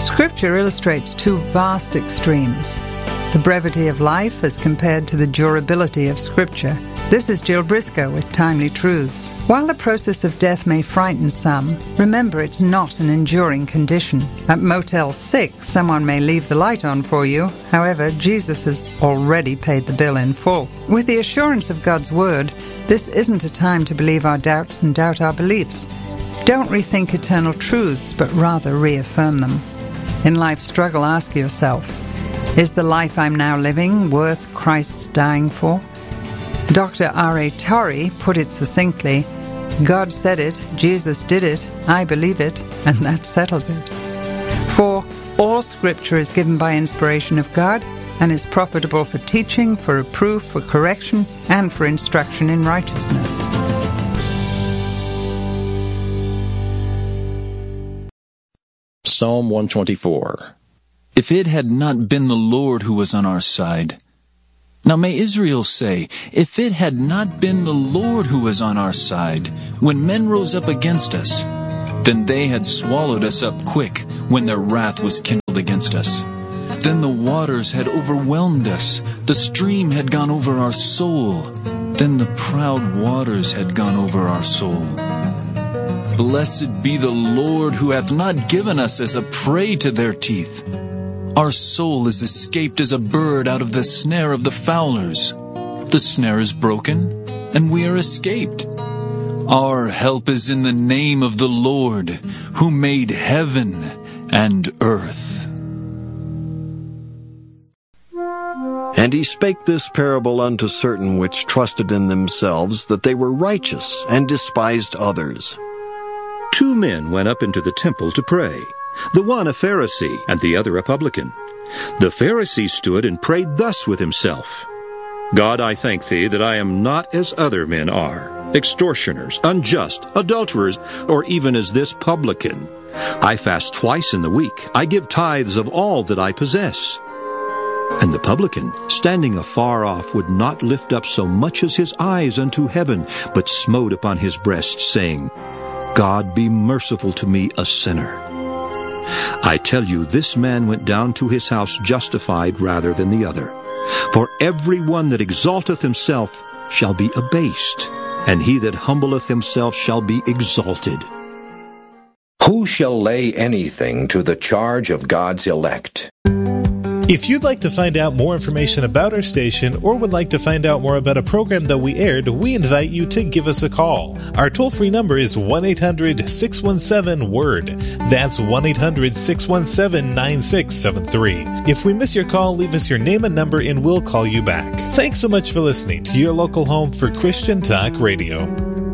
Scripture illustrates two vast extremes: the brevity of life as compared to the durability of Scripture. This is Jill Briscoe with Timely Truths. While the process of death may frighten some, remember it's not an enduring condition. At Motel 6, someone may leave the light on for you. However, Jesus has already paid the bill in full. With the assurance of God's Word, this isn't a time to believe our doubts and doubt our beliefs. Don't rethink eternal truths, but rather reaffirm them. In life's struggle, ask yourself, is the life I'm now living worth Christ's dying for? Dr. R.A. Torrey put it succinctly, God said it, Jesus did it, I believe it, and that settles it. For all Scripture is given by inspiration of God and is profitable for teaching, for reproof, for correction, and for instruction in righteousness. Psalm 124. If it had not been the Lord who was on our side. Now may Israel say, if it had not been the Lord who was on our side, when men rose up against us, then they had swallowed us up quick when their wrath was kindled against us. Then the waters had overwhelmed us, the stream had gone over our soul, then the proud waters had gone over our soul. Blessed be the Lord who hath not given us as a prey to their teeth. Our soul is escaped as a bird out of the snare of the fowlers. The snare is broken, and we are escaped. Our help is in the name of the Lord, who made heaven and earth. And he spake this parable unto certain which trusted in themselves that they were righteous, and despised others. 2 men went up into the temple to pray, the one a Pharisee, and the other a publican. The Pharisee stood and prayed thus with himself, God, I thank thee that I am not as other men are, extortioners, unjust, adulterers, or even as this publican. I fast twice in the week. I give tithes of all that I possess. And the publican, standing afar off, would not lift up so much as his eyes unto heaven, but smote upon his breast, saying, God, be merciful to me, a sinner. I tell you, this man went down to his house justified rather than the other. For every one that exalteth himself shall be abased, and he that humbleth himself shall be exalted. Who shall lay anything to the charge of God's elect? If you'd like to find out more information about our station or would like to find out more about a program that we aired, we invite you to give us a call. Our toll-free number is 1-800-617-WORD. That's 1-800-617-9673. If we miss your call, leave us your name and number and we'll call you back. Thanks so much for listening to your local home for Christian Talk Radio.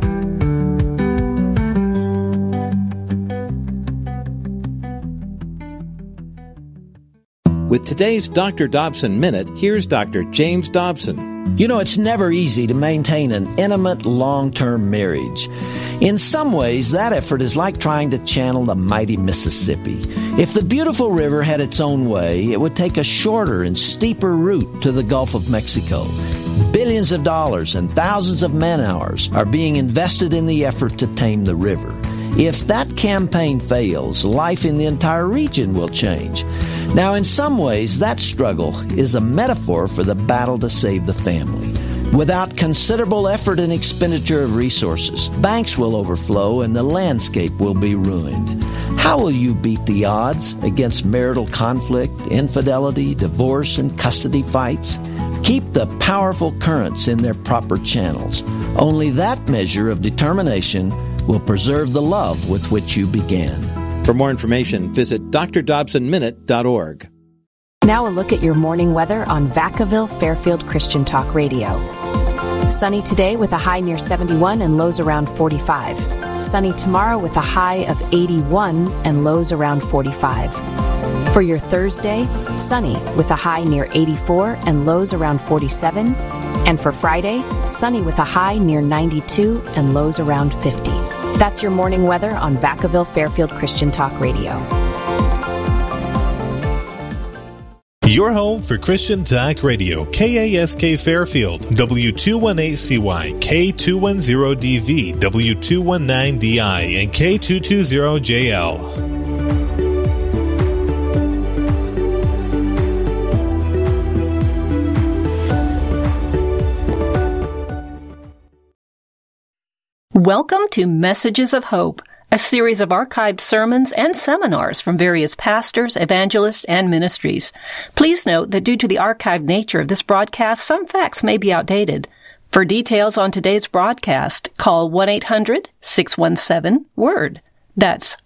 With today's Dr. Dobson Minute, here's Dr. James Dobson. You know, it's never easy to maintain an intimate, long-term marriage. In some ways, that effort is like trying to channel the mighty Mississippi. If the beautiful river had its own way, it would take a shorter and steeper route to the Gulf of Mexico. Billions of dollars and thousands of man-hours are being invested in the effort to tame the river. If that campaign fails, life in the entire region will change. Now, in some ways, that struggle is a metaphor for the battle to save the family. Without considerable effort and expenditure of resources, banks will overflow and the landscape will be ruined. How will you beat the odds against marital conflict, infidelity, divorce, and custody fights? Keep the powerful currents in their proper channels. Only that measure of determination will preserve the love with which you began. For more information, visit drdobsonminute.org. Now a look at your morning weather on Vacaville Fairfield Christian Talk Radio. Sunny today with a high near 71 and lows around 45. Sunny tomorrow with a high of 81 and lows around 45. For your Thursday, sunny with a high near 84 and lows around 47. And for Friday, sunny with a high near 92 and lows around 50. That's your morning weather on Vacaville Fairfield Christian Talk Radio. Your home for Christian Talk Radio, KASK Fairfield, W218CY, K210DV, W219DI, and K220JL. Welcome to Messages of Hope, a series of archived sermons and seminars from various pastors, evangelists, and ministries. Please note that due to the archived nature of this broadcast, some facts may be outdated. For details on today's broadcast, call 1-800-617-WORD. That's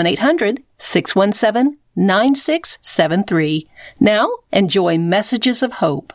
1-800-617-9673. Now, enjoy Messages of Hope.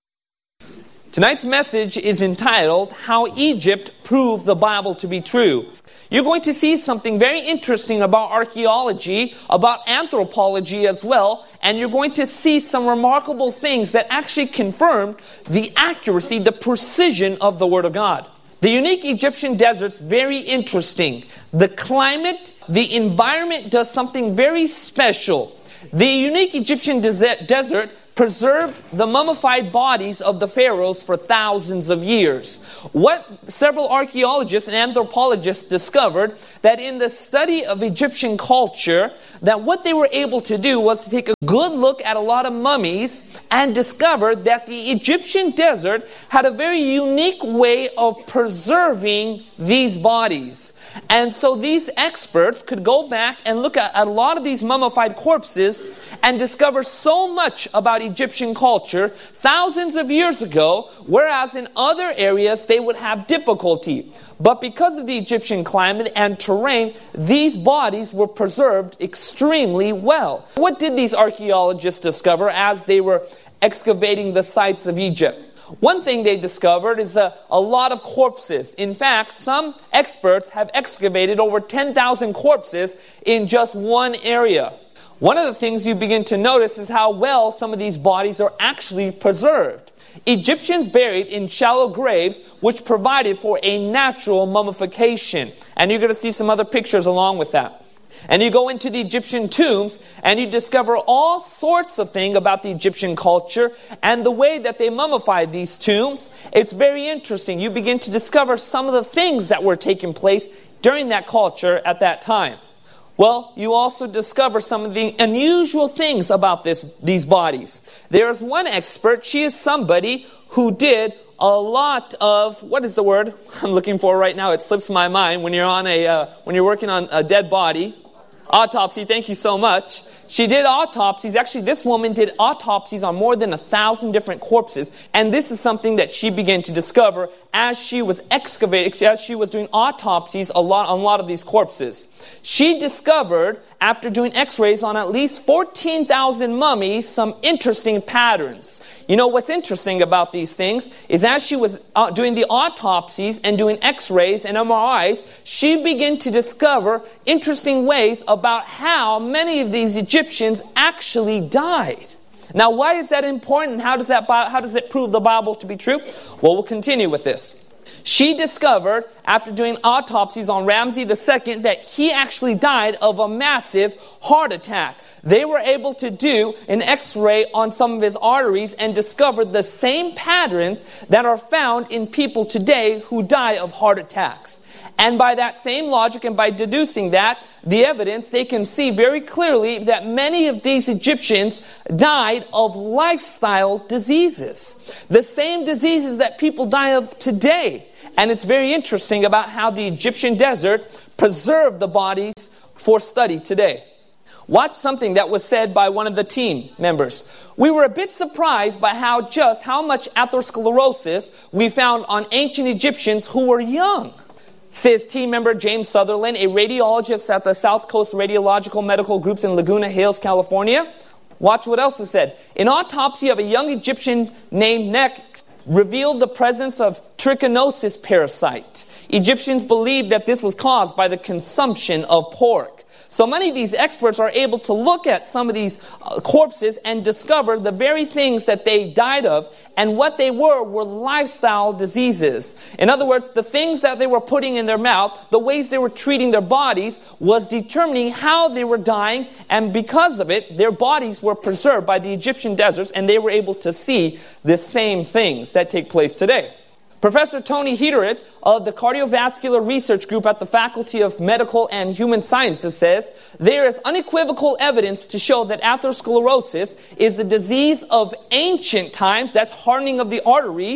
Tonight's message is entitled, How Egypt Proved the Bible to be True. You're going to see something very interesting about archaeology, about anthropology as well, and you're going to see some remarkable things that actually confirm the accuracy, the precision of the Word of God. The unique Egyptian desert's very interesting. The climate, the environment does something very special. The unique Egyptian desert preserved the mummified bodies of the pharaohs for thousands of years. What several archaeologists and anthropologists discovered, that in the study of Egyptian culture, that what they were able to do was to take a good look at a lot of mummies and discover that the Egyptian desert had a very unique way of preserving these bodies. And so these experts could go back and look at a lot of these mummified corpses and discover so much about Egyptian culture thousands of years ago, whereas in other areas they would have difficulty. But because of the Egyptian climate and terrain, these bodies were preserved extremely well. What did these archaeologists discover as they were excavating the sites of Egypt? One thing they discovered is a lot of corpses. In fact, some experts have excavated over 10,000 corpses in just one area. One of the things you begin to notice is how well some of these bodies are actually preserved. Egyptians buried in shallow graves, which provided for a natural mummification. And you're going to see some other pictures along with that. And you go into the Egyptian tombs and you discover all sorts of things about the Egyptian culture and the way that they mummified these tombs. It's very interesting. You begin to discover some of the things that were taking place during that culture at that time. Well, you also discover some of the unusual things about these bodies. There's one expert. She is somebody who did a lot of, what is the word I'm looking for right now? It slips my mind when you're working on a dead body. Autopsy, thank you so much. She did autopsies. Actually, this woman did autopsies on more than 1,000 different corpses. And this is something that she began to discover as she was excavating, as she was doing autopsies on a lot of these corpses. She discovered, after doing x-rays on at least 14,000 mummies, some interesting patterns. You know what's interesting about these things is as she was doing the autopsies and doing x-rays and MRIs, she began to discover interesting ways about how many of these Egyptians actually died. Now, why is that important? How does it prove the Bible to be true? Well, we'll continue with this. She discovered, after doing autopsies on Ramses II, that he actually died of a massive heart attack. They were able to do an x-ray on some of his arteries and discover the same patterns that are found in people today who die of heart attacks. And by that same logic and by deducing that, the evidence, they can see very clearly that many of these Egyptians died of lifestyle diseases. The same diseases that people die of today. And it's very interesting about how the Egyptian desert preserved the bodies for study today. Watch something that was said by one of the team members. We were a bit surprised by how much atherosclerosis we found on ancient Egyptians who were young. Says team member James Sutherland, a radiologist at the South Coast Radiological Medical Groups in Laguna Hills, California. Watch what else is said. An autopsy of a young Egyptian named Nek revealed the presence of trichinosis parasite. Egyptians believed that this was caused by the consumption of pork. So many of these experts are able to look at some of these corpses and discover the very things that they died of, and what they were lifestyle diseases. In other words, the things that they were putting in their mouth, the ways they were treating their bodies, was determining how they were dying, and because of it, their bodies were preserved by the Egyptian deserts, and they were able to see the same things that take place today. Professor Tony Hederit of the Cardiovascular Research Group at the Faculty of Medical and Human Sciences says, there is unequivocal evidence to show that atherosclerosis is a disease of ancient times, that's hardening of the arteries,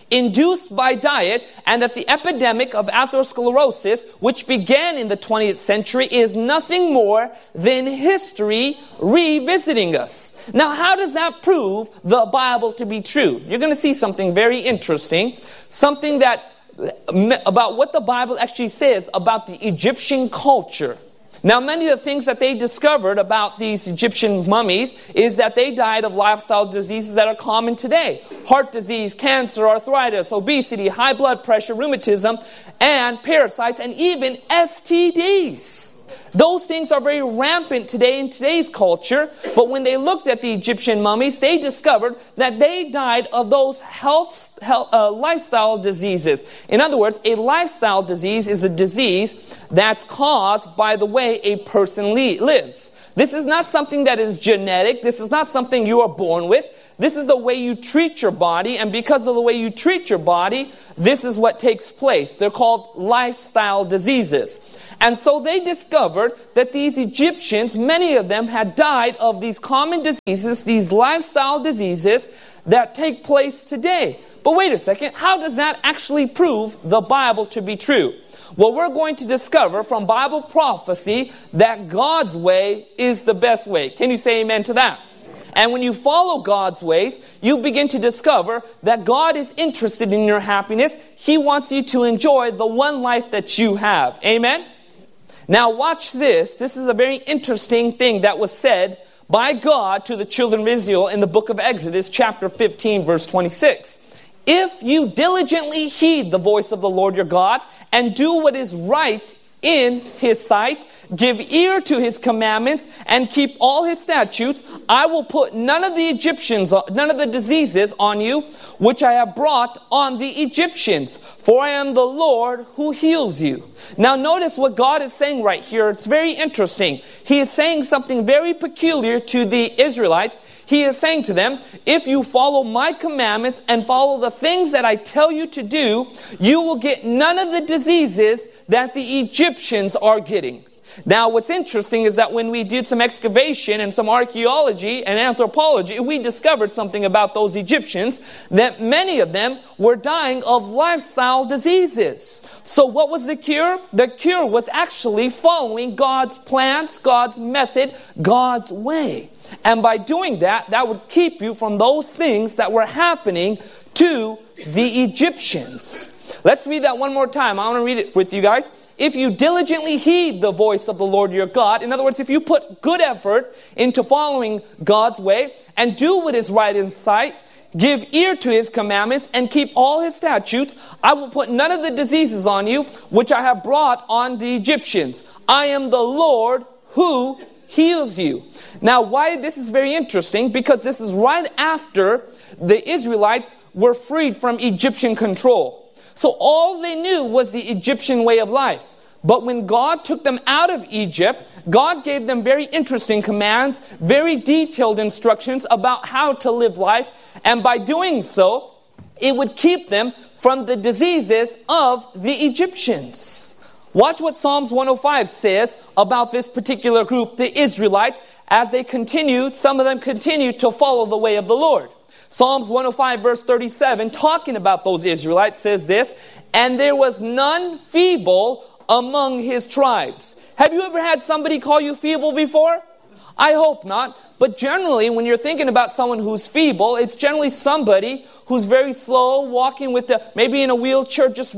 induced by diet, and that the epidemic of atherosclerosis, which began in the 20th century, is nothing more than history revisiting us. Now, how does that prove the Bible to be true? You're going to see something very interesting, something that about what the Bible actually says about the Egyptian culture. Now, many of the things that they discovered about these Egyptian mummies is that they died of lifestyle diseases that are common today. Heart disease, cancer, arthritis, obesity, high blood pressure, rheumatism, and parasites, and even STDs. Those things are very rampant today in today's culture, but when they looked at the Egyptian mummies, they discovered that they died of those lifestyle diseases. In other words, a lifestyle disease is a disease that's caused by the way a person lives. This is not something that is genetic. This is not something you are born with. This is the way you treat your body, and because of the way you treat your body, this is what takes place. They're called lifestyle diseases. And so they discovered that these Egyptians, many of them had died of these common diseases, these lifestyle diseases that take place today. But wait a second, how does that actually prove the Bible to be true? Well, we're going to discover from Bible prophecy that God's way is the best way. Can you say amen to that? And when you follow God's ways, you begin to discover that God is interested in your happiness. He wants you to enjoy the one life that you have. Amen? Now watch this. This is a very interesting thing that was said by God to the children of Israel in the book of Exodus, chapter 15, verse 26. If you diligently heed the voice of the Lord your God and do what is right in His sight, give ear to His commandments, and keep all His statutes, I will put none of the diseases on you, which I have brought on the Egyptians, for I am the Lord who heals you. Now notice what God is saying right here. It's very interesting. He is saying something very peculiar to the Israelites. He is saying to them, if you follow my commandments and follow the things that I tell you to do, you will get none of the diseases that the Egyptians are getting. Now, what's interesting is that when we did some excavation and some archaeology and anthropology, we discovered something about those Egyptians, that many of them were dying of lifestyle diseases. So what was the cure? The cure was actually following God's plans, God's method, God's way. And by doing that, that would keep you from those things that were happening to the Egyptians. Let's read that one more time. I want to read it with you guys. If you diligently heed the voice of the Lord your God, in other words, if you put good effort into following God's way and do what is right in sight, give ear to His commandments and keep all His statutes, I will put none of the diseases on you which I have brought on the Egyptians. I am the Lord who heals you. Now, why this is very interesting, because this is right after the Israelites were freed from Egyptian control. So all they knew was the Egyptian way of life. But when God took them out of Egypt, God gave them very interesting commands, very detailed instructions about how to live life. And by doing so, it would keep them from the diseases of the Egyptians. Watch what Psalms 105 says about this particular group, the Israelites, as they continued, some of them continued to follow the way of the Lord. Psalms 105 verse 37, talking about those Israelites, says this, and there was none feeble among his tribes. Have you ever had somebody call you feeble before? I hope not. But generally, when you're thinking about someone who's feeble, it's generally somebody who's very slow, walking with maybe in a wheelchair, just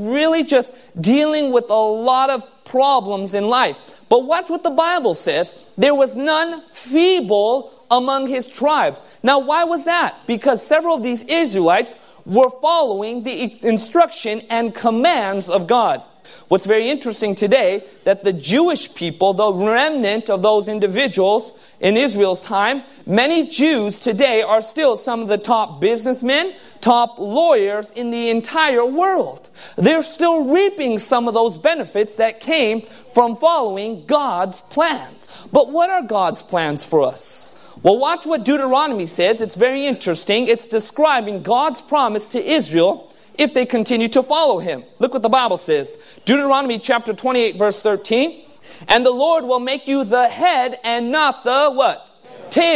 dealing with a lot of problems in life. But watch what the Bible says. There was none feeble among his tribes. Now, why was that? Because several of these Israelites were following the instruction and commands of God. What's very interesting today, that the Jewish people, the remnant of those individuals in Israel's time, many Jews today are still some of the top businessmen, top lawyers in the entire world. They're still reaping some of those benefits that came from following God's plans. But what are God's plans for us? Well, watch what Deuteronomy says. It's very interesting. It's describing God's promise to Israel if they continue to follow Him. Look what the Bible says. Deuteronomy chapter 28 verse 13. And the Lord will make you the head and not the what? Tail.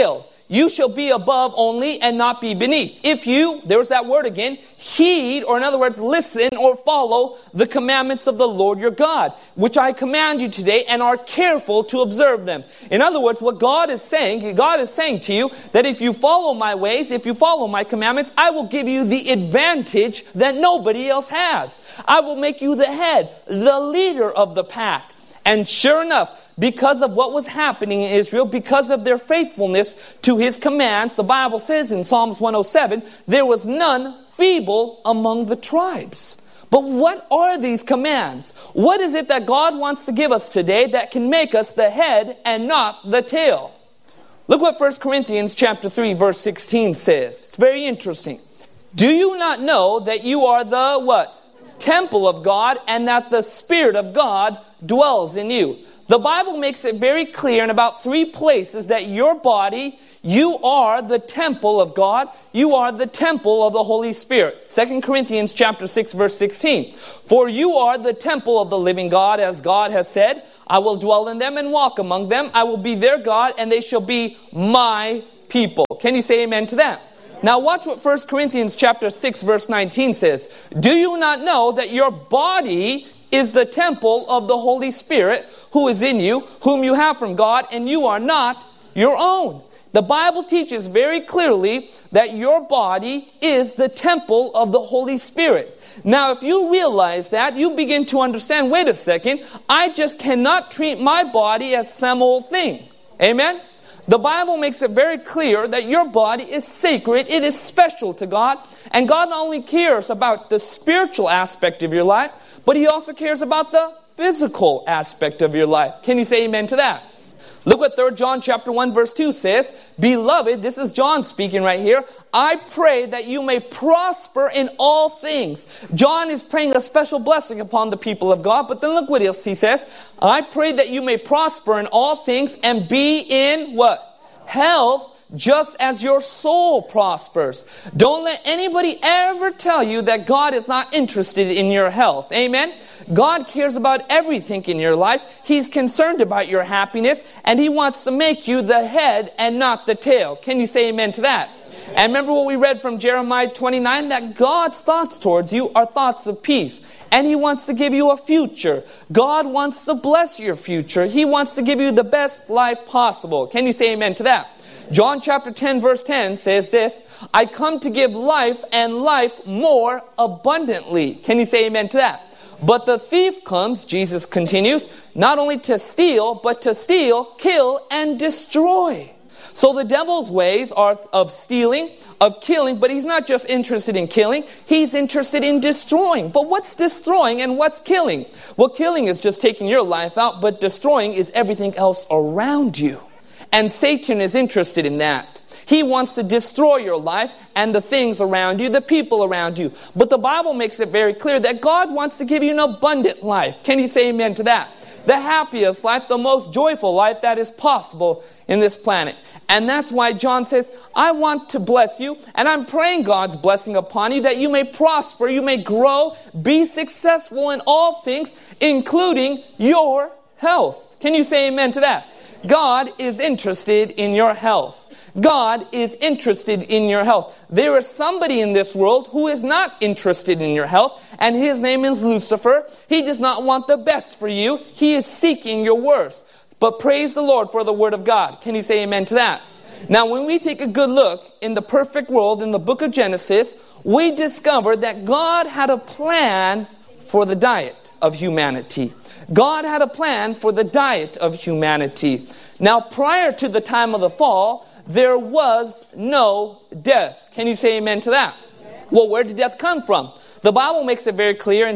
you shall be above only and not be beneath. If you, there's that word again, heed, or in other words, listen or follow the commandments of the Lord your God, which I command you today, and are careful to observe them. In other words, what God is saying to you that if you follow my ways, if you follow my commandments, I will give you the advantage that nobody else has. I will make you the head, the leader of the pack. And sure enough, because of what was happening in Israel, because of their faithfulness to his commands, the Bible says in Psalms 107, there was none feeble among the tribes. But what are these commands? What is it that God wants to give us today that can make us the head and not the tail? Look what 1 Corinthians chapter 3 verse 16 says. It's very interesting. Do you not know that you are the what? Temple of God, and that the Spirit of God dwells in you? The Bible makes it very clear in about 3 places that your body, you are the temple of God. You are the temple of the Holy Spirit. 2 Corinthians chapter 6 verse 16. For you are the temple of the living God, as God has said, I will dwell in them and walk among them. I will be their God, and they shall be my people. Can you say amen to that? Now watch what 1 Corinthians chapter 6 verse 19 says. Do you not know that your body is the temple of the Holy Spirit who is in you, whom you have from God, and you are not your own? The Bible teaches very clearly that your body is the temple of the Holy Spirit. Now, if you realize that, you begin to understand, wait a second, I just cannot treat my body as some old thing. Amen? The Bible makes it very clear that your body is sacred, it is special to God, and God not only cares about the spiritual aspect of your life, but He also cares about the physical aspect of your life. Can you say amen to that? Look what 3 John chapter 1 verse 2 says. Beloved, this is John speaking right here, I pray that you may prosper in all things. John is praying a special blessing upon the people of God, but then look what else he says. I pray that you may prosper in all things and be in what? Health, just as your soul prospers. Don't let anybody ever tell you that God is not interested in your health. Amen? God cares about everything in your life. He's concerned about your happiness, and He wants to make you the head and not the tail. Can you say amen to that? And remember what we read from Jeremiah 29, that God's thoughts towards you are thoughts of peace. And He wants to give you a future. God wants to bless your future. He wants to give you the best life possible. Can you say amen to that? John chapter 10 verse 10 says this, I come to give life and life more abundantly. Can you say amen to that? But the thief comes, Jesus continues, not only to steal, but to steal, kill, and destroy. So the devil's ways are of stealing, of killing, but he's not just interested in killing, he's interested in destroying. But what's destroying and what's killing? Well, killing is just taking your life out, but destroying is everything else around you. And Satan is interested in that. He wants to destroy your life and the things around you, the people around you. But the Bible makes it very clear that God wants to give you an abundant life. Can you say amen to that? The happiest life, the most joyful life that is possible in this planet. And that's why John says, I want to bless you, and I'm praying God's blessing upon you, that you may prosper, you may grow, be successful in all things, including your health. Can you say amen to that? God is interested in your health. God is interested in your health. There is somebody in this world who is not interested in your health, and his name is Lucifer. He does not want the best for you. He is seeking your worst. But praise the Lord for the Word of God. Can you say amen to that? Now, when we take a good look in the perfect world, in the book of Genesis, we discover that God had a plan for the diet of humanity. God had a plan for the diet of humanity. Now, prior to the time of the fall, there was no death. Can you say amen to that? Well, where did death come from? The Bible makes it very clear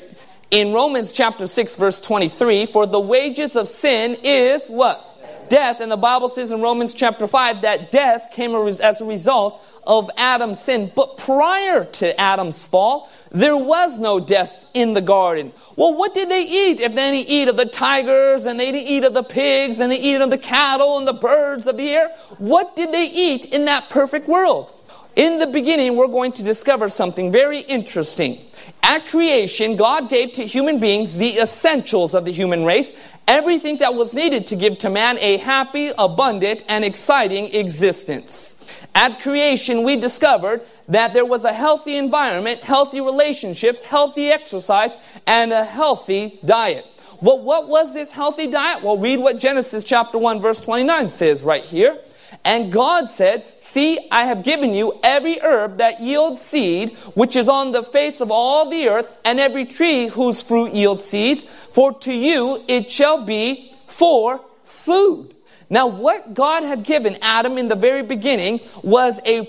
in Romans chapter 6, verse 23, for the wages of sin is what? Death. And the Bible says in Romans chapter 5 that death came as a result of Adam's sin. But prior to Adam's fall, there was no death in the garden. Well, what did they eat? If they didn't eat of the tigers, and they didn't eat of the pigs, and they eat of the cattle and the birds of the air, what did they eat in that perfect world? in the beginning, we're going to discover something very interesting. At creation, God gave to human beings the essentials of the human race, everything that was needed to give to man a happy, abundant, and exciting existence. At creation, we discovered that there was a healthy environment, healthy relationships, healthy exercise, and a healthy diet. Well, what was this healthy diet? Well, read what Genesis chapter 1, verse 29 says right here. And God said, "See, I have given you every herb that yields seed, which is on the face of all the earth, and every tree whose fruit yields seeds, for to you it shall be for food." Now, what God had given Adam in the very beginning was a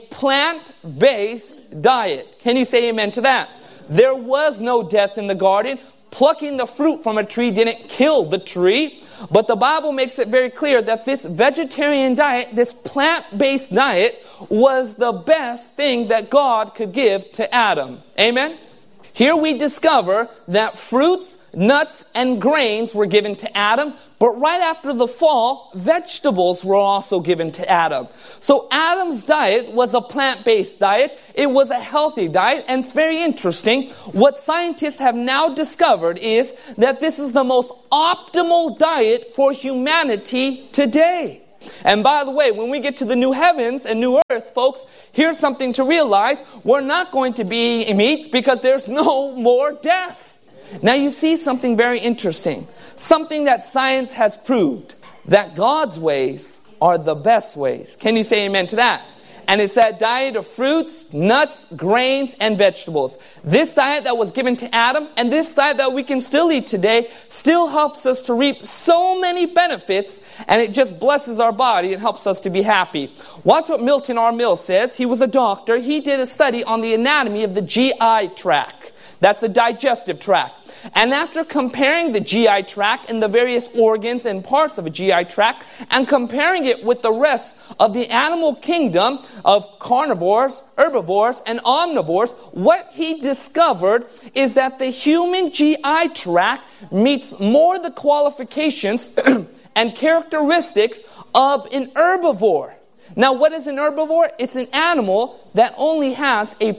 plant-based diet. Can you say amen to that? There was no death in the garden. Plucking the fruit from a tree didn't kill the tree. But the Bible makes it very clear that this vegetarian diet, this plant-based diet, was the best thing that God could give to Adam. Amen? Here we discover that fruits, nuts, and grains were given to Adam, but right after the fall, vegetables were also given to Adam. So Adam's diet was a plant-based diet. It was a healthy diet, and it's very interesting. What scientists have now discovered is that this is the most optimal diet for humanity today. And by the way, when we get to the new heavens and new earth, folks, here's something to realize. We're not going to be meat because there's no more death. Now you see something very interesting. Something that science has proved. That God's ways are the best ways. Can you say amen to that? And it's that diet of fruits, nuts, grains, and vegetables. This diet that was given to Adam and this diet that we can still eat today still helps us to reap so many benefits, and it just blesses our body and helps us to be happy. Watch what Milton R. Mills says. He was a doctor. He did a study on the anatomy of the GI tract. That's the digestive tract. And after comparing the GI tract and the various organs and parts of a GI tract and comparing it with the rest of the animal kingdom of carnivores, herbivores, and omnivores, what he discovered is that the human GI tract meets more the qualifications and characteristics of an herbivore. Now, what is an herbivore? It's an animal that only has a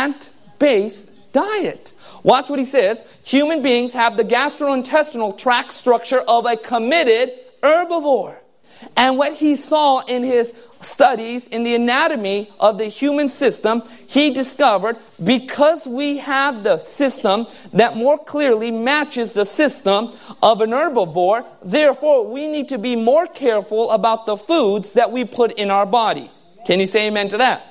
plant-based diet. Watch what he says. Human beings have the gastrointestinal tract structure of a committed herbivore. And what he saw in his studies in the anatomy of the human system, he discovered because we have the system that more clearly matches the system of an herbivore, therefore we need to be more careful about the foods that we put in our body. Can you say amen to that?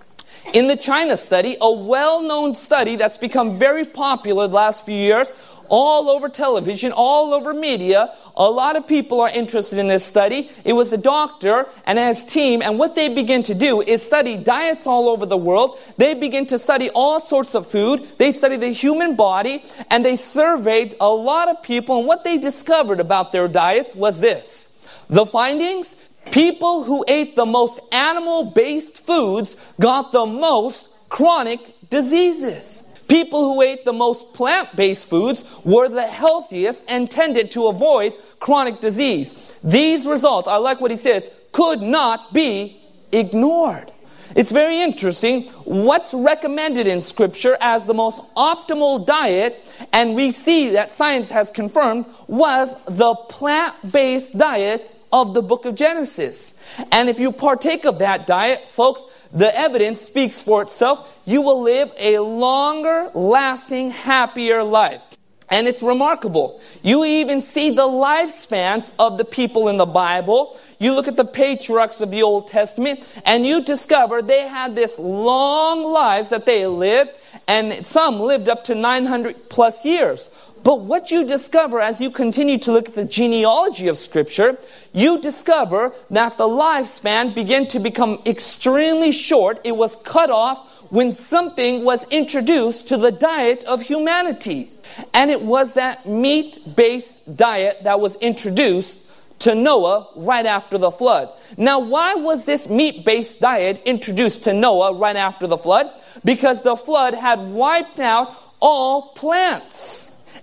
In the China study, a well-known study that's become very popular the last few years, all over television, all over media, a lot of people are interested in this study. It was a doctor and his team, and what they begin to do is study diets all over the world. They begin to study all sorts of food. They study the human body, and they surveyed a lot of people, and what they discovered about their diets was this. The findings: people who ate the most animal-based foods got the most chronic diseases. People who ate the most plant-based foods were the healthiest and tended to avoid chronic disease. These results, I like what he says, could not be ignored. It's very interesting. What's recommended in Scripture as the most optimal diet, and we see that science has confirmed, was the plant-based diet of the book of Genesis. And if you partake of that diet, folks, the evidence speaks for itself. You will live a longer, lasting, happier life. And it's remarkable. You even see the lifespans of the people in the Bible. You look at the patriarchs of the Old Testament, and you discover they had this long lives that they lived, and some lived up to 900 plus years. But what you discover as you continue to look at the genealogy of Scripture, you discover that the lifespan began to become extremely short. It was cut off when something was introduced to the diet of humanity. And it was that meat-based diet that was introduced to Noah right after the flood. Now, why was this meat-based diet introduced to Noah right after the flood? Because the flood had wiped out all plants.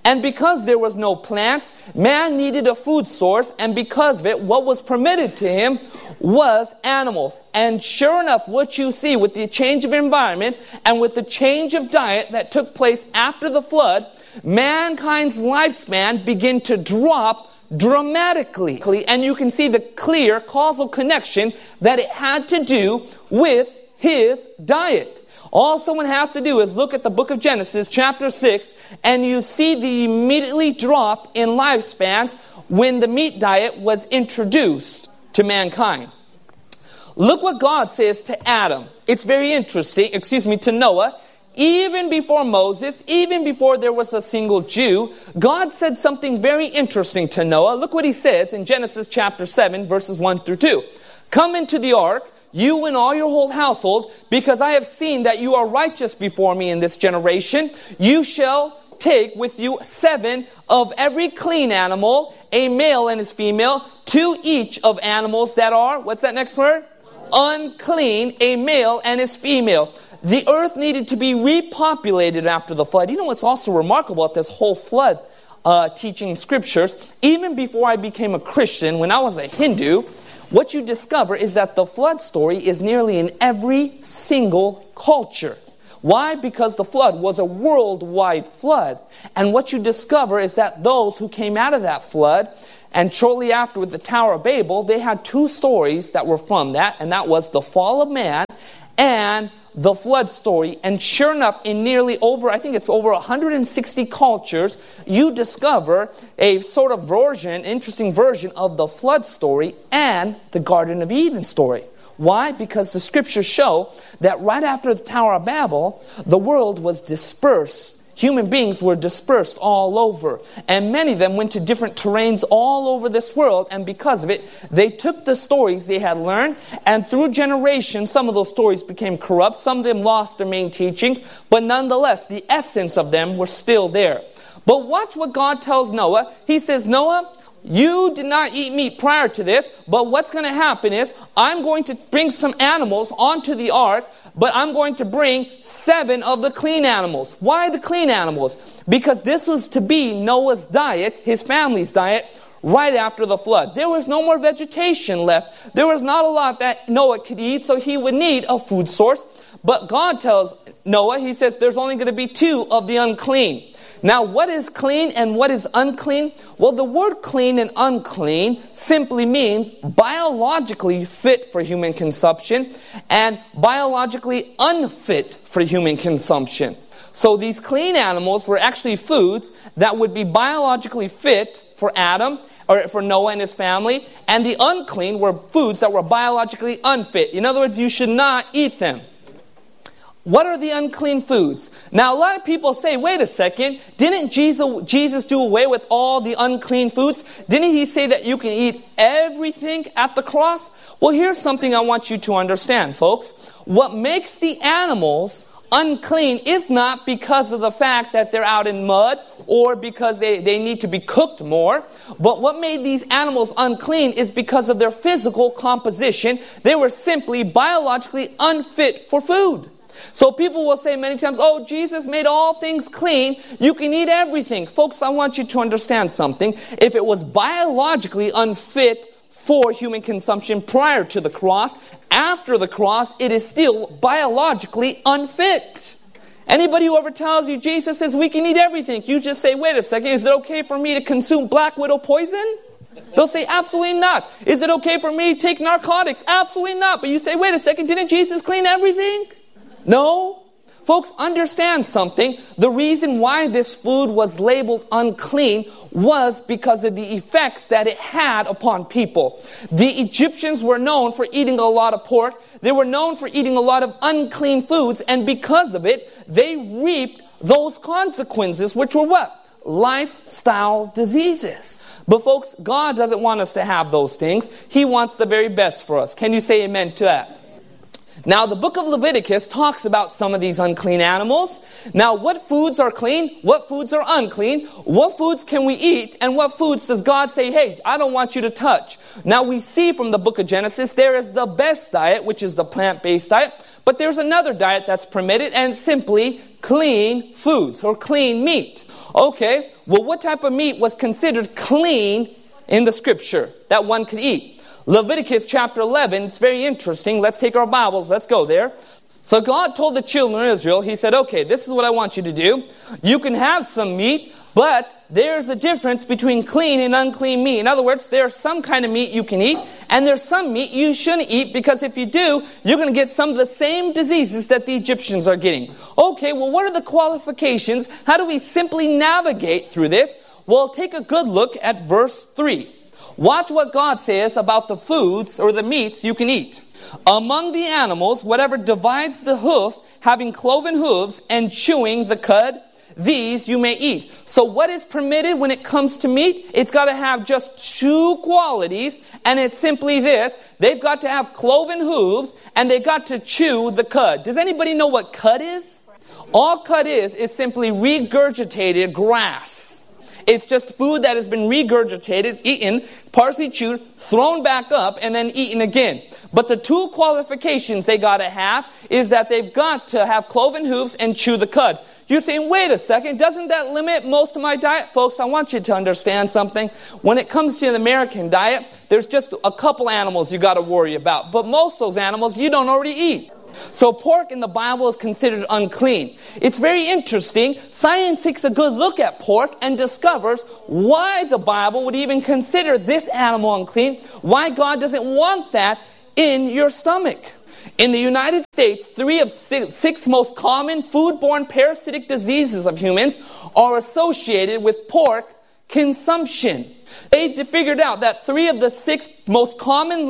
And because there was no plants, man needed a food source, and because of it, what was permitted to him was animals. And sure enough, what you see with the change of environment and with the change of diet that took place after the flood, mankind's lifespan began to drop dramatically. And you can see the clear causal connection that it had to do with his diet. All someone has to do is look at the book of Genesis, chapter 6, and you see the immediately drop in lifespans when the meat diet was introduced to mankind. Look what God says to Adam. It's very interesting, to Noah. Even before Moses, even before there was a single Jew, God said something very interesting to Noah. Look what he says in Genesis chapter 7, verses 1 through 2. Come into the ark, you and all your whole household, because I have seen that you are righteous before me in this generation. You shall take with you 7 of every clean animal, a male and his female, 2 each of animals that are, what's that next word? Unclean, a male and his female. The earth needed to be repopulated after the flood. You know what's also remarkable about this whole flood teaching scriptures? Even before I became a Christian, when I was a Hindu, what you discover is that the flood story is nearly in every single culture. Why? Because the flood was a worldwide flood. And what you discover is that those who came out of that flood, and shortly after with the Tower of Babel, they had 2 stories that were from that, and that was the fall of man and the flood story. And sure enough, in nearly over 160 cultures, you discover a sort of interesting version of the flood story and the Garden of Eden story. Why? Because the scriptures show that right after the Tower of Babel, the world was dispersed. Human beings were dispersed all over. And many of them went to different terrains all over this world. And because of it, they took the stories they had learned. And through generations, some of those stories became corrupt. Some of them lost their main teachings. But nonetheless, the essence of them were still there. But watch what God tells Noah. He says, Noah, you did not eat meat prior to this, but what's going to happen is I'm going to bring some animals onto the ark, but I'm going to bring 7 of the clean animals. Why the clean animals? Because this was to be Noah's diet, his family's diet, right after the flood. There was no more vegetation left. There was not a lot that Noah could eat, so he would need a food source. But God tells Noah, he says, there's only going to be 2 of the unclean. Now, what is clean and what is unclean? Well, the word clean and unclean simply means biologically fit for human consumption and biologically unfit for human consumption. So these clean animals were actually foods that would be biologically fit for Adam or for Noah and his family, and the unclean were foods that were biologically unfit. In other words, you should not eat them. What are the unclean foods? Now, a lot of people say, wait a second, didn't Jesus do away with all the unclean foods? Didn't he say that you can eat everything at the cross? Well, here's something I want you to understand, folks. What makes the animals unclean is not because of the fact that they're out in mud or because they need to be cooked more. But what made these animals unclean is because of their physical composition. They were simply biologically unfit for food. So people will say many times, oh, Jesus made all things clean. You can eat everything. Folks, I want you to understand something. If it was biologically unfit for human consumption prior to the cross, after the cross, it is still biologically unfit. Anybody who ever tells you Jesus says we can eat everything, you just say, wait a second, is it okay for me to consume black widow poison? They'll say, absolutely not. Is it okay for me to take narcotics? Absolutely not. But you say, wait a second, didn't Jesus clean everything? No. Folks, understand something. The reason why this food was labeled unclean was because of the effects that it had upon people. The Egyptians were known for eating a lot of pork. They were known for eating a lot of unclean foods. And because of it, they reaped those consequences, which were what? Lifestyle diseases. But folks, God doesn't want us to have those things. He wants the very best for us. Can you say amen to that? Now, the book of Leviticus talks about some of these unclean animals. Now, what foods are clean? What foods are unclean? What foods can we eat? And what foods does God say, hey, I don't want you to touch? Now, we see from the book of Genesis, there is the best diet, which is the plant-based diet. But there's another diet that's permitted, and simply clean foods or clean meat. Okay, well, what type of meat was considered clean in the scripture that one could eat? Leviticus chapter 11, it's very interesting. Let's take our Bibles, let's go there. So God told the children of Israel, He said, okay, this is what I want you to do. You can have some meat, but there's a difference between clean and unclean meat. In other words, there's some kind of meat you can eat, and there's some meat you shouldn't eat, because if you do, you're going to get some of the same diseases that the Egyptians are getting. Okay, well, what are the qualifications? How do we simply navigate through this? Well, take a good look at verse 3. Watch what God says about the foods or the meats you can eat. Among the animals, whatever divides the hoof, having cloven hooves and chewing the cud, these you may eat. So what is permitted when it comes to meat? It's got to have just two qualities, and it's simply this. They've got to have cloven hooves, and they've got to chew the cud. Does anybody know what cud is? All cud is simply regurgitated grass. It's just food that has been regurgitated, eaten, partially chewed, thrown back up, and then eaten again. But the two qualifications they got to have is that they've got to have cloven hooves and chew the cud. You're saying, wait a second, doesn't that limit most of my diet? Folks, I want you to understand something. When it comes to the American diet, there's just a couple animals you got to worry about. But most of those animals you don't already eat. So pork in the Bible is considered unclean. It's very interesting. Science takes a good look at pork and discovers why the Bible would even consider this animal unclean, why God doesn't want that in your stomach. In the United States, 3 of 6 most common foodborne parasitic diseases of humans are associated with pork consumption. They figured out that 3 of the 6 most common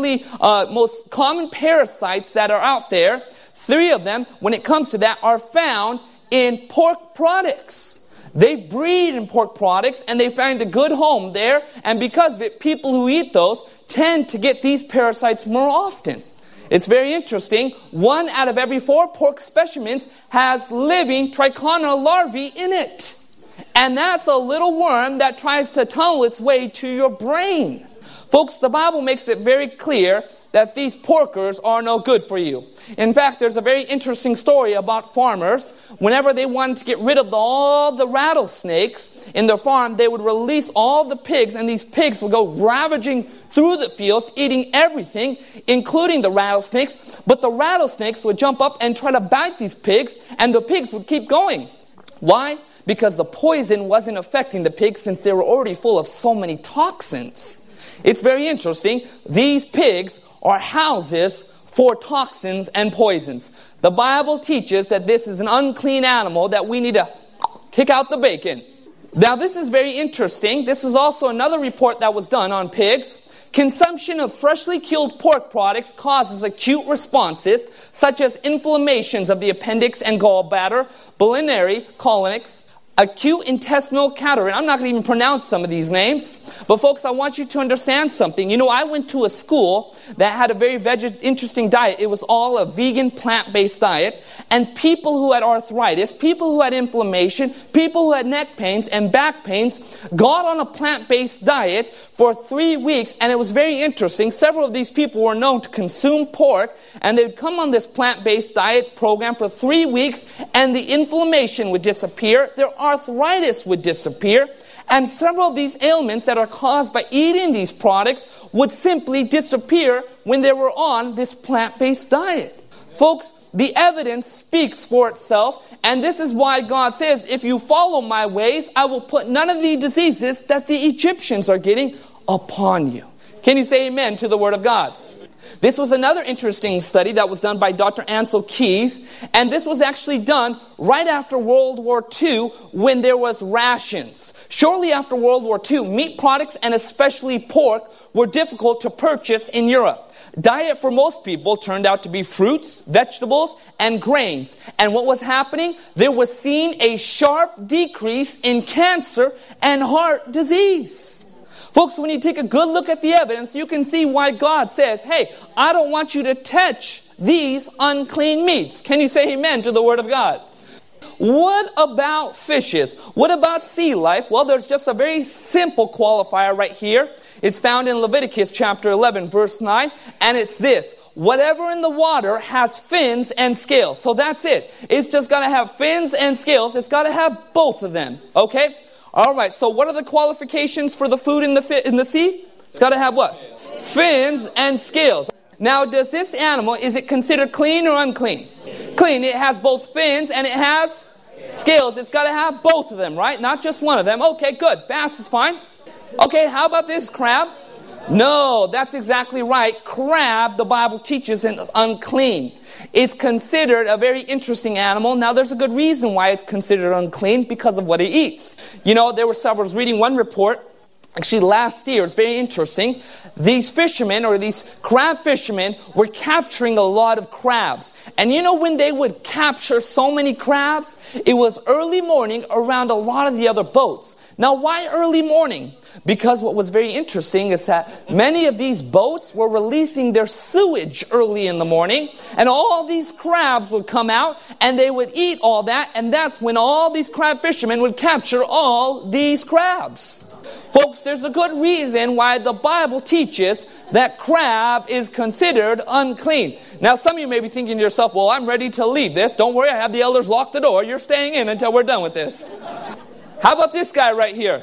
parasites that are out there, 3 of them, when it comes to that, are found in pork products. They breed in pork products, and they find a good home there, and because of it, people who eat those tend to get these parasites more often. It's very interesting. 1 out of every 4 pork specimens has living trichona larvae in it. And that's a little worm that tries to tunnel its way to your brain. Folks, the Bible makes it very clear that these porkers are no good for you. In fact, there's a very interesting story about farmers. Whenever they wanted to get rid of all the rattlesnakes in their farm, they would release all the pigs, and these pigs would go ravaging through the fields, eating everything, including the rattlesnakes. But the rattlesnakes would jump up and try to bite these pigs, and the pigs would keep going. Why? Because the poison wasn't affecting the pigs, since they were already full of so many toxins. It's very interesting. These pigs are houses for toxins and poisons. The Bible teaches that this is an unclean animal that we need to kick out the bacon. Now, this is very interesting. This is also another report that was done on pigs. Consumption of freshly killed pork products causes acute responses such as inflammations of the appendix and gallbladder, biliary colics, acute intestinal cataract. I'm not going to even pronounce some of these names. But folks, I want you to understand something. You know, I went to a school that had a very interesting diet. It was all a vegan, plant-based diet. And people who had arthritis, people who had inflammation, people who had neck pains and back pains got on a plant-based diet for 3 weeks. And it was very interesting. Several of these people were known to consume pork. And they'd come on this plant-based diet program for 3 weeks. And the inflammation would disappear. Their arthritis would disappear, and several of these ailments that are caused by eating these products would simply disappear when they were on this plant-based diet. Folks, the evidence speaks for itself, and this is why God says, if you follow my ways, I will put none of the diseases that the Egyptians are getting upon you. Can you say amen to the word of God? This was another interesting study that was done by Dr. Ansel Keys, and this was actually done right after World War II when there was rations. Shortly after World War II, meat products and especially pork were difficult to purchase in Europe. Diet for most people turned out to be fruits, vegetables, and grains. And what was happening? There was seen a sharp decrease in cancer and heart disease. Folks, when you take a good look at the evidence, you can see why God says, hey, I don't want you to touch these unclean meats. Can you say amen to the word of God? What about fishes? What about sea life? Well, there's just a very simple qualifier right here. It's found in Leviticus chapter 11, verse 9. And it's this: whatever in the water has fins and scales. So that's it. It's just got to have fins and scales. It's got to have both of them. Okay? All right, so what are the qualifications for the food in the sea? It's got to have what? Fins and scales. Now, does this animal, is it considered clean or unclean? Clean. It has both fins and it has scales. It's got to have both of them, right? Not just one of them. Okay, good. Bass is fine. Okay, how about this crab? No, that's exactly right. Crab, the Bible teaches, is unclean. It's considered a very interesting animal. Now, there's a good reason why it's considered unclean, because of what it eats. You know, there were several, I was reading one report, actually last year, it's very interesting. These fishermen, or these crab fishermen, were capturing a lot of crabs. And you know when they would capture so many crabs? It was early morning around a lot of the other boats. Now, why early morning? Because what was very interesting is that many of these boats were releasing their sewage early in the morning, and all these crabs would come out and they would eat all that, and that's when all these crab fishermen would capture all these crabs. Folks, there's a good reason why the Bible teaches that crab is considered unclean. Now, some of you may be thinking to yourself, well, I'm ready to leave this. Don't worry, I have the elders lock the door. You're staying in until we're done with this. How about this guy right here?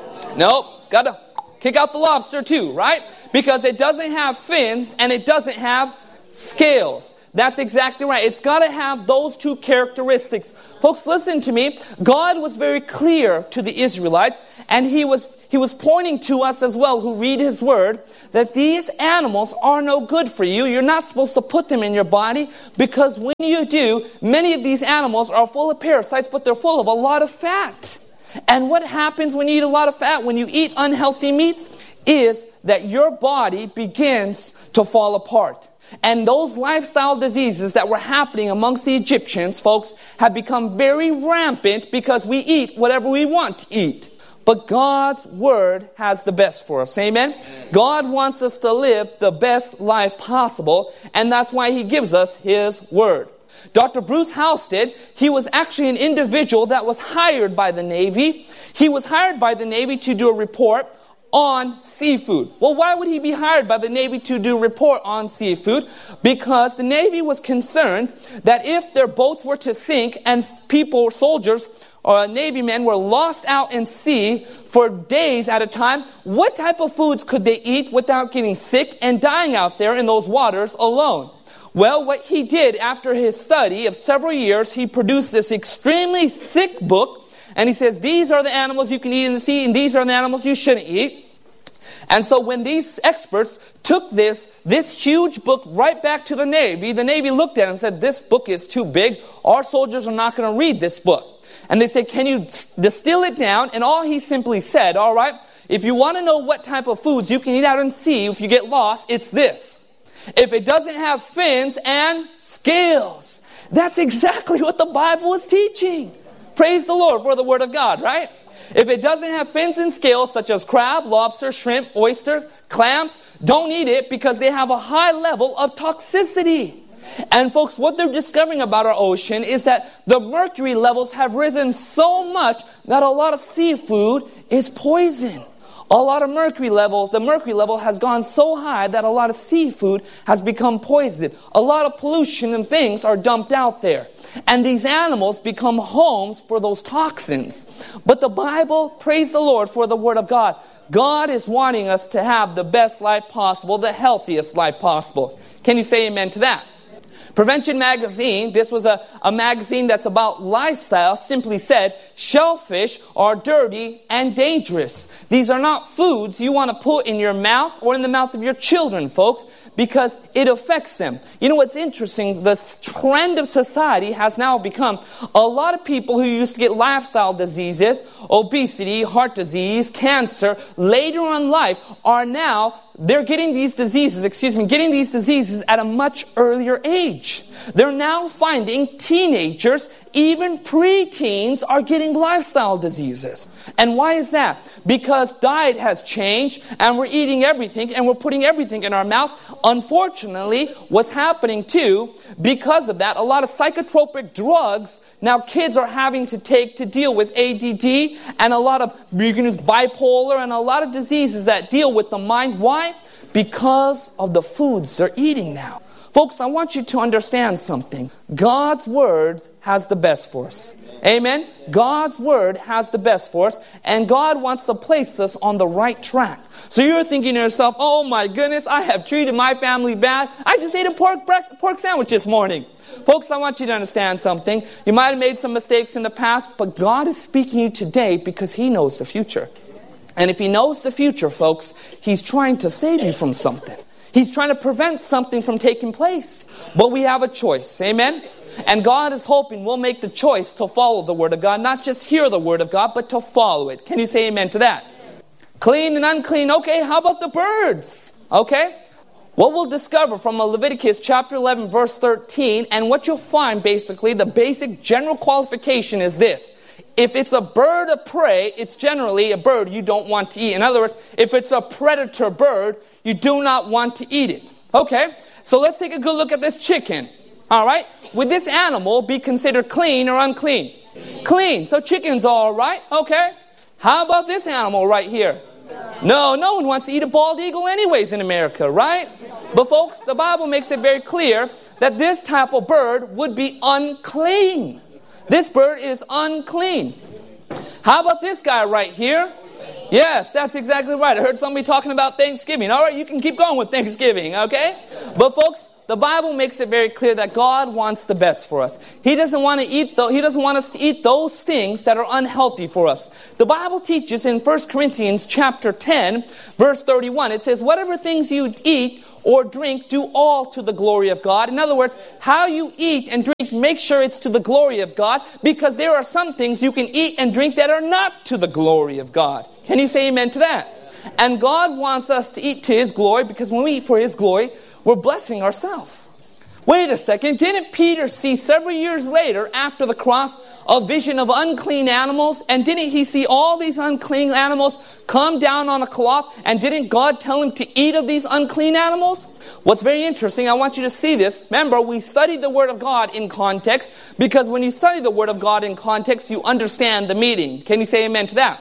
Nope, got to kick out the lobster too, right? Because it doesn't have fins and it doesn't have scales. That's exactly right. It's got to have those two characteristics. Folks, listen to me. God was very clear to the Israelites, and He was pointing to us as well who read His Word, that these animals are no good for you. You're not supposed to put them in your body, because when you do, many of these animals are full of parasites, but they're full of a lot of fat. And what happens when you eat a lot of fat, when you eat unhealthy meats, is that your body begins to fall apart. And those lifestyle diseases that were happening amongst the Egyptians, folks, have become very rampant because we eat whatever we want to eat. But God's Word has the best for us. Amen? God wants us to live the best life possible, and that's why He gives us His Word. Dr. Bruce Halstead, he was actually an individual that was hired by the Navy. He was hired by the Navy to do a report on seafood. Well, why would he be hired by the Navy to do a report on seafood? Because the Navy was concerned that if their boats were to sink and people, soldiers, or Navy men were lost out in sea for days at a time, what type of foods could they eat without getting sick and dying out there in those waters alone? Well, what he did after his study of several years, he produced this extremely thick book, and he says, these are the animals you can eat in the sea, and these are the animals you shouldn't eat. And so when these experts took this huge book right back to the Navy looked at it and said, this book is too big. Our soldiers are not going to read this book. And they said, can you distill it down? And all he simply said, all right, if you want to know what type of foods you can eat out in the sea if you get lost, it's this. If it doesn't have fins and scales. That's exactly what the Bible is teaching. Praise the Lord for the Word of God, right? If it doesn't have fins and scales, such as crab, lobster, shrimp, oyster, clams, don't eat it because they have a high level of toxicity. And folks, what they're discovering about our ocean is that the mercury levels have risen so much that a lot of seafood is poison. A lot of mercury levels, the mercury level has gone so high that a lot of seafood has become poisoned. A lot of pollution and things are dumped out there. And these animals become homes for those toxins. But the Bible, praise the Lord for the Word of God. God is wanting us to have the best life possible, the healthiest life possible. Can you say amen to that? Prevention Magazine, this was a magazine that's about lifestyle, simply said, shellfish are dirty and dangerous. These are not foods you want to put in your mouth or in the mouth of your children, folks, because it affects them. You know what's interesting? The trend of society has now become a lot of people who used to get lifestyle diseases, obesity, heart disease, cancer, later on in life are now they're getting these diseases at a much earlier age. They're now finding teenagers, even preteens, are getting lifestyle diseases. And why is that? Because diet has changed and we're eating everything and we're putting everything in our mouth. Unfortunately, what's happening too, because of that, a lot of psychotropic drugs now kids are having to take to deal with ADD and a lot of, you can use bipolar and a lot of diseases that deal with the mind. Why? Because of the foods they're eating now. Folks, I want you to understand something. God's Word has the best for us. Amen. God's word has the best for us, and God wants to place us on the right track. So you're thinking to yourself, oh my goodness, I have treated my family bad. I just ate a pork sandwich this morning. Folks, I want you to understand something. You might have made some mistakes in the past, but God is speaking to you today because He knows the future. And if He knows the future, folks, He's trying to save you from something. He's trying to prevent something from taking place. But we have a choice. Amen? And God is hoping we'll make the choice to follow the Word of God. Not just hear the Word of God, but to follow it. Can you say amen to that? Clean and unclean. Okay, how about the birds? Okay? What we'll discover from Leviticus chapter 11, verse 13, and what you'll find basically, the basic general qualification is this. If it's a bird of prey, it's generally a bird you don't want to eat. In other words, if it's a predator bird, you do not want to eat it. Okay, so let's take a good look at this chicken. All right, would this animal be considered clean or unclean? Clean. So chicken's all right. Okay. How about this animal right here? No one wants to eat a bald eagle anyways in America, right? But folks, the Bible makes it very clear that this type of bird would be unclean. This bird is unclean. How about this guy right here? Yes, that's exactly right. I heard somebody talking about Thanksgiving. All right, you can keep going with Thanksgiving, okay? But folks, the Bible makes it very clear that God wants the best for us. He doesn't want us to eat those things that are unhealthy for us. The Bible teaches in 1 Corinthians chapter 10, verse 31, it says, whatever things you eat or drink, do all to the glory of God. In other words, how you eat and drink, make sure it's to the glory of God, because there are some things you can eat and drink that are not to the glory of God. Can you say amen to that? And God wants us to eat to His glory, because when we eat for His glory, we're blessing ourselves. Wait a second, didn't Peter see several years later after the cross a vision of unclean animals? And didn't he see all these unclean animals come down on a cloth? And didn't God tell him to eat of these unclean animals? What's very interesting, I want you to see this. Remember, we studied the Word of God in context, because when you study the Word of God in context, you understand the meaning. Can you say amen to that?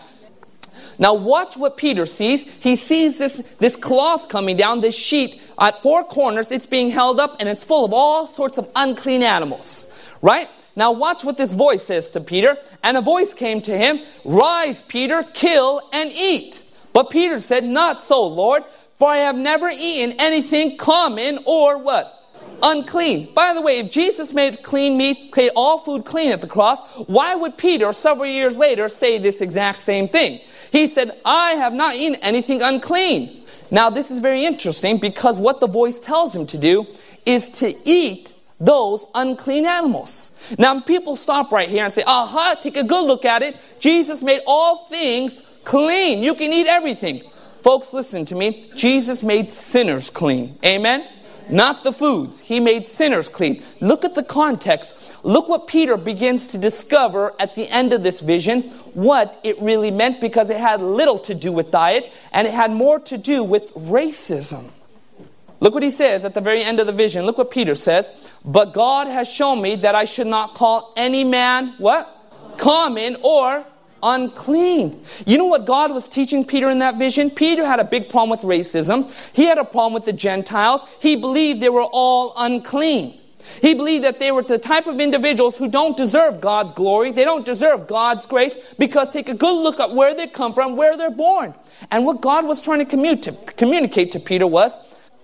Now watch what Peter sees. He sees this cloth coming down, this sheet at four corners. It's being held up and it's full of all sorts of unclean animals. Right? Now watch what this voice says to Peter. And a voice came to him, rise, Peter, kill and eat. But Peter said, not so, Lord, for I have never eaten anything common or what? Unclean. By the way, if Jesus made clean meat, made all food clean at the cross, why would Peter several years later say this exact same thing? He said, I have not eaten anything unclean. Now this is very interesting, because what the voice tells him to do is to eat those unclean animals. Now people stop right here and say, aha, take a good look at it. Jesus made all things clean. You can eat everything. Folks, listen to me. Jesus made sinners clean. Amen? Not the foods. He made sinners clean. Look at the context. Look what Peter begins to discover at the end of this vision, what it really meant, because it had little to do with diet and it had more to do with racism. Look what he says at the very end of the vision. Look what Peter says. But God has shown me that I should not call any man, what? Common or unclean. You know what God was teaching Peter in that vision? Peter had a big problem with racism. He had a problem with the Gentiles. He believed they were all unclean. He believed that they were the type of individuals who don't deserve God's glory. They don't deserve God's grace, because take a good look at where they come from, where they're born. And what God was trying to communicate to Peter was,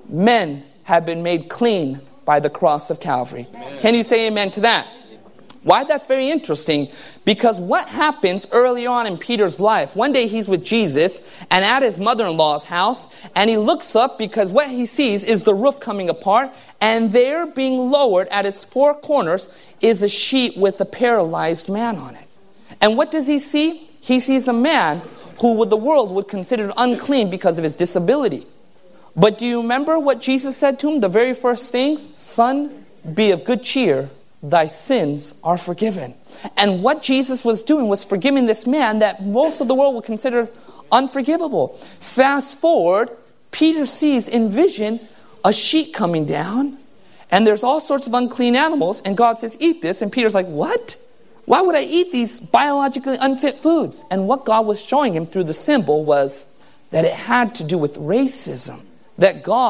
men have been made clean by the cross of Calvary. Amen. Can you say amen to that? Why that's very interesting, because what happens early on in Peter's life, one day he's with Jesus and at his mother-in-law's house, and he looks up because what he sees is the roof coming apart, and there being lowered at its four corners is a sheet with a paralyzed man on it. And what does he see? He sees a man who the world would consider unclean because of his disability. But do you remember what Jesus said to him? The very first thing, son, be of good cheer. Thy sins are forgiven. And what Jesus was doing was forgiving this man that most of the world would consider unforgivable. Fast forward, Peter sees in vision a sheet coming down, and there's all sorts of unclean animals, and God says, eat this. And Peter's like, what? Why would I eat these biologically unfit foods? And what God was showing him through the symbol was that it had to do with racism. That God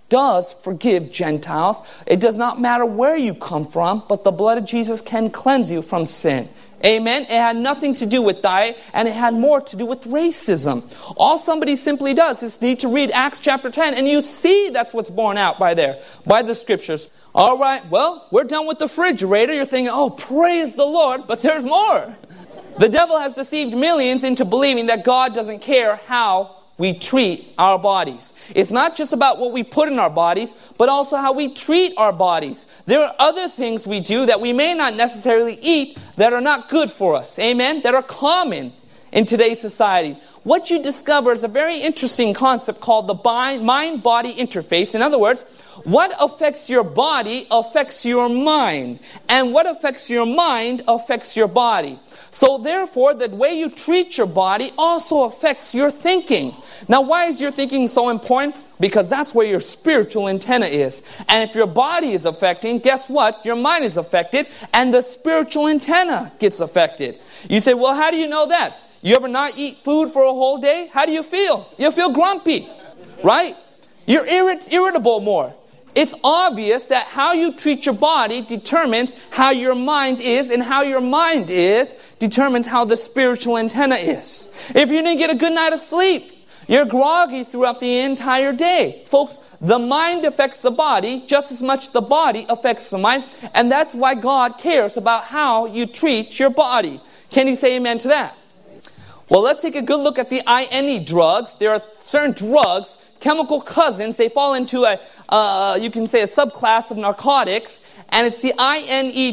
does forgive Gentiles. It does not matter where you come from, but the blood of Jesus can cleanse you from sin. Amen? It had nothing to do with diet, and it had more to do with racism. All somebody simply does is need to read Acts chapter 10, and you see that's what's borne out by the Scriptures. All right, well, we're done with the refrigerator. You're thinking, oh, praise the Lord, but there's more. The devil has deceived millions into believing that God doesn't care how we treat our bodies. It's not just about what we put in our bodies, but also how we treat our bodies. There are other things we do that we may not necessarily eat that are not good for us. Amen? That are common in today's society. What you discover is a very interesting concept called the mind-body interface. In other words, what affects your body affects your mind. And what affects your mind affects your body. So therefore, the way you treat your body also affects your thinking. Now, why is your thinking so important? Because that's where your spiritual antenna is. And if your body is affecting, guess what? Your mind is affected, and the spiritual antenna gets affected. You say, well, how do you know that? You ever not eat food for a whole day? How do you feel? You feel grumpy, right? You're irritable more. It's obvious that how you treat your body determines how your mind is, and how your mind is determines how the spiritual antenna is. If you didn't get a good night of sleep, you're groggy throughout the entire day. Folks, the mind affects the body just as much the body affects the mind, and that's why God cares about how you treat your body. Can you say amen to that? Well, let's take a good look at the INE drugs. There are certain drugs, chemical cousins. They fall into you can say a subclass of narcotics, and it's the INE